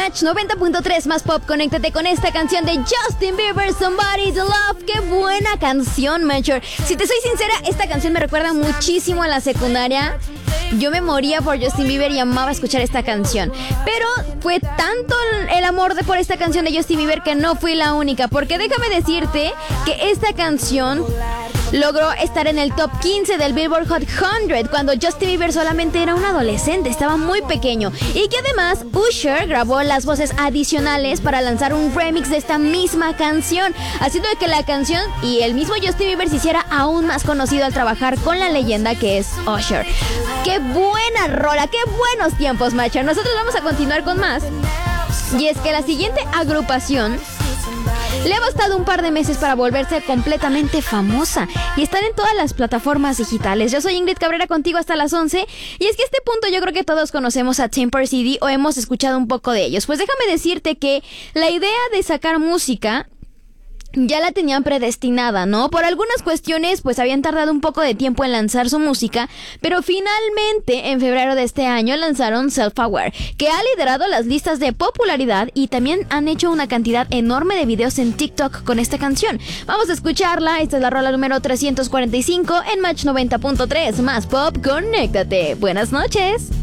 Match 90.3 más pop, conéctate con esta canción de Justin Bieber, Somebody to Love. ¡Qué buena canción, Major! Si te soy sincera, esta canción me recuerda muchísimo a la secundaria. Yo me moría por Justin Bieber y amaba escuchar esta canción. Pero fue tanto el amor por esta canción de Justin Bieber que no fui la única. Porque déjame decirte que esta canción logró estar en el top 15 del Billboard Hot 100 cuando Justin Bieber solamente era un adolescente, estaba muy pequeño. Y que además Usher grabó las voces adicionales para lanzar un remix de esta misma canción, haciendo que la canción y el mismo Justin Bieber se hiciera aún más conocido al trabajar con la leyenda que es Usher. ¡Qué buena rola! ¡Qué buenos tiempos, macho! Nosotros vamos a continuar con más. Y es que la siguiente agrupación le ha bastado un par de meses para volverse completamente famosa y estar en todas las plataformas digitales. Yo soy Ingrid Cabrera, contigo hasta las 11. Y es que a este punto yo creo que todos conocemos a Temper CD o hemos escuchado un poco de ellos. Pues déjame decirte que la idea de sacar música ya la tenían predestinada, ¿no? Por algunas cuestiones, pues habían tardado un poco de tiempo en lanzar su música, pero finalmente, en febrero de este año, lanzaron Self-Aware, que ha liderado las listas de popularidad y también han hecho una cantidad enorme de videos en TikTok con esta canción. Vamos a escucharla, esta es la rola número 345 en Match 90.3, más pop, conéctate. Buenas noches.